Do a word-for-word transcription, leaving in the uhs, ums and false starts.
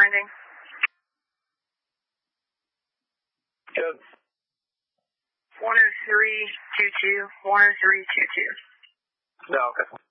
landing. Good. one oh three two two, one oh three two two. No, okay.